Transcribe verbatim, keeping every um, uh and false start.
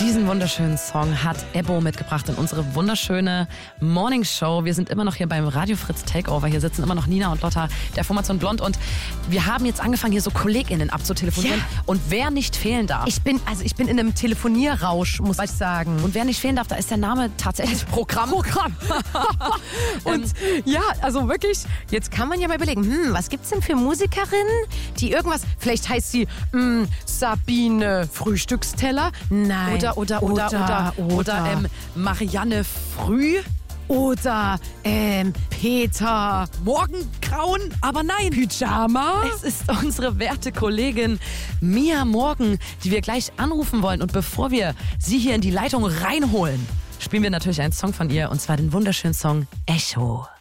Diesen wunderschönen Song hat Ebbo mitgebracht in unsere wunderschöne Morning Show. Wir sind immer noch hier beim Radio Fritz Takeover. Hier sitzen immer noch Nina und Lotta der Formation Blond. Und wir haben jetzt angefangen, hier so KollegInnen abzutelefonieren. Ja. Und wer nicht fehlen darf. Ich bin, also ich bin in einem Telefonierrausch, muss ich sagen. Und wer nicht fehlen darf, da ist der Name tatsächlich Programm. Programm. Und ja, also wirklich, jetzt kann man ja mal überlegen, hm, was gibt's denn für Musikerinnen, die irgendwas, vielleicht heißt sie mh, Sabine Frühstücksteller? Nein. Oder, oder, oder, oder, oder, oder ähm, Marianne Früh. Oder ähm, Peter Morgengrauen, aber nein. Pyjama. Es ist unsere werte Kollegin Mia Morgen, die wir gleich anrufen wollen. Und bevor wir sie hier in die Leitung reinholen, spielen wir natürlich einen Song von ihr. Und zwar den wunderschönen Song Echo.